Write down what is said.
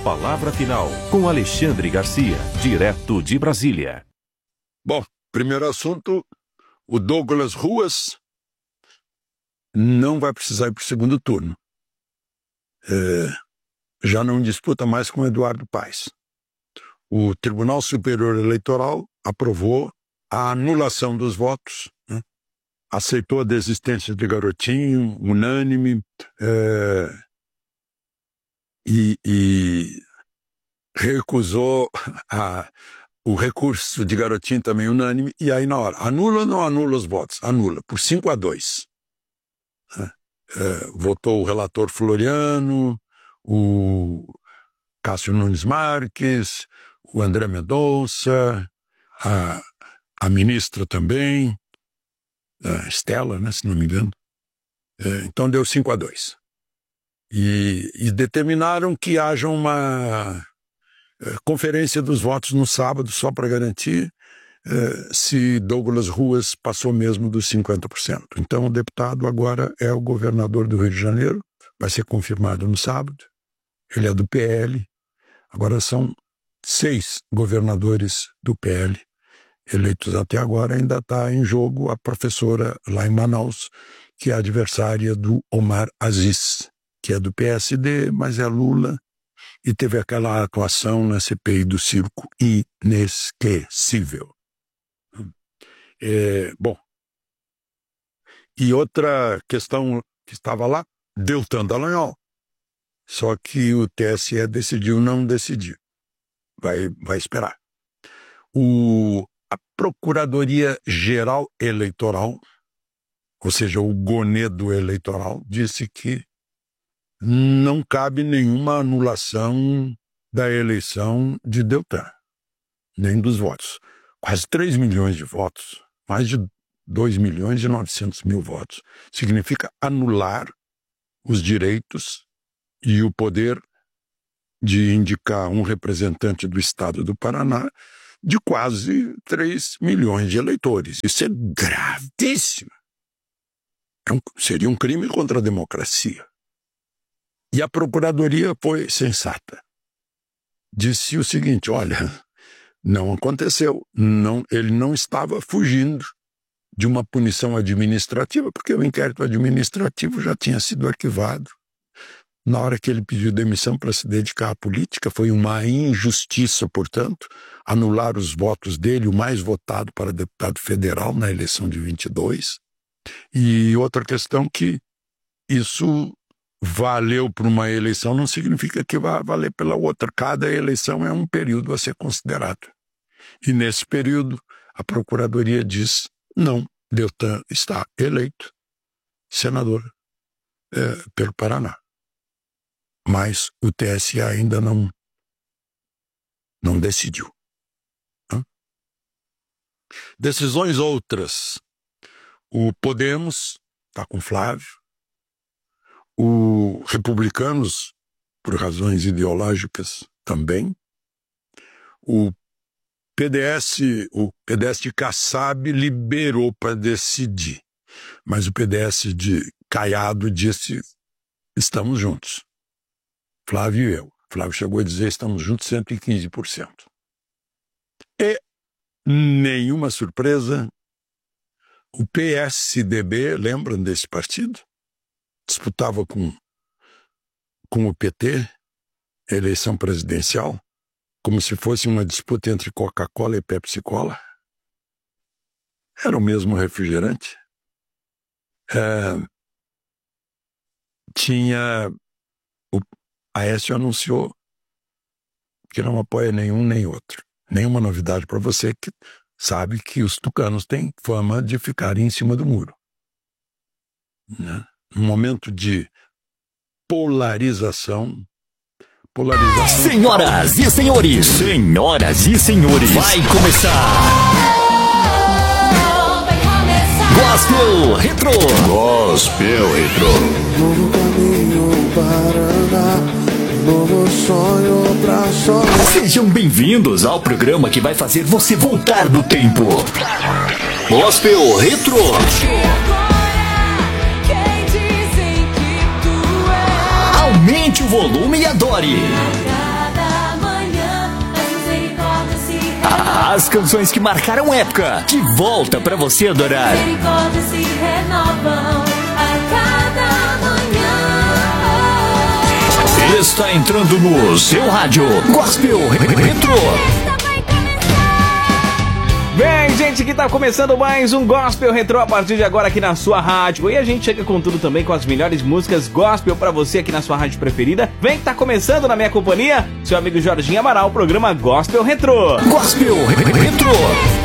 palavra final com Alexandre Garcia, direto de Brasília. Bom, primeiro assunto, o Douglas Ruas não vai precisar ir para o segundo turno. Já não disputa mais com Eduardo Paes. O Tribunal Superior Eleitoral aprovou a anulação dos votos, né? Aceitou a desistência de Garotinho, unânime, e recusou o recurso de Garotinho também unânime, e aí na hora, anula ou não anula os votos? Anula, por 5-2. Votou o relator Floriano, o Cássio Nunes Marques, o André Mendonça, a ministra também, a Estela, né, se não me engano. Então deu 5-2. E determinaram que haja uma conferência dos votos no sábado, só para garantir se Douglas Ruas passou mesmo dos 50%. Então o deputado agora é o governador do Rio de Janeiro, vai ser confirmado no sábado. Ele é do PL. Agora são 6 governadores do PL eleitos até agora. Ainda está em jogo a professora lá em Manaus, que é adversária do Omar Aziz, que é do PSD, mas é Lula, e teve aquela atuação na CPI do circo inesquecível. Bom, e outra questão que estava lá, Deltan Dallagnol. Só que o TSE decidiu não decidir. Vai esperar. A Procuradoria-Geral Eleitoral, ou seja, o Gonedo Eleitoral, disse que não cabe nenhuma anulação da eleição de Deltan, nem dos votos. Quase 3 milhões de votos, mais de 2.900.000 votos. Significa anular os direitos e o poder de indicar um representante do Estado do Paraná de quase 3 milhões de eleitores. Isso é gravíssimo. Seria um crime contra a democracia. E a Procuradoria foi sensata. Disse o seguinte, olha, não aconteceu. Ele não estava fugindo de uma punição administrativa, porque o inquérito administrativo já tinha sido arquivado. Na hora que ele pediu demissão para se dedicar à política, foi uma injustiça, portanto, anular os votos dele, o mais votado para deputado federal na eleição de 22. E outra questão que isso valeu para uma eleição não significa que vai valer pela outra. Cada eleição é um período a ser considerado. E nesse período, a Procuradoria diz, não, Deltan está eleito senador pelo Paraná. Mas o TSE ainda não decidiu. Decisões outras. O Podemos está com Flávio. O Republicanos, por razões ideológicas, também. O PDS de Kassab liberou para decidir. Mas o PDS de Caiado disse, estamos juntos. Flávio e eu. Flávio chegou a dizer, estamos juntos 115%. E, nenhuma surpresa, o PSDB, lembram desse partido? Disputava com o PT, a eleição presidencial, como se fosse uma disputa entre Coca-Cola e Pepsi-Cola. Era o mesmo refrigerante. A Aécio anunciou que não apoia nenhum nem outro. Nenhuma novidade para você que sabe que os tucanos têm fama de ficarem em cima do muro. Né? Um momento de polarização. Senhoras e senhores, vai começar. Gospel Retro. Novo caminho para andar, novo sonho pra sonhar. Sejam bem-vindos ao programa que vai fazer você voltar no tempo. Gospel Retro. Aumente o volume e adore. As canções que marcaram época, de volta pra você adorar. Misericórdias se renovam a cada manhã. Está entrando no seu rádio Gospel Retro. Bem, gente, que tá começando mais um Gospel Retro a partir de agora aqui na sua rádio. E a gente chega com tudo também, com as melhores músicas gospel pra você aqui na sua rádio preferida. Vem que tá começando na minha companhia, seu amigo Jorginho Amaral, o programa Gospel Retro. Gospel Retro.